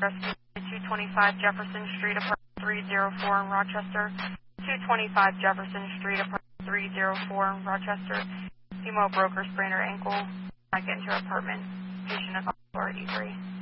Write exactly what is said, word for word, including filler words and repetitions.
Rescue two twenty-five Jefferson Street, apartment three oh four in Rochester. two twenty-five Jefferson Street, apartment three oh four in Rochester. Female broker sprained her ankle. I get into her apartment. Patient is on floor E three.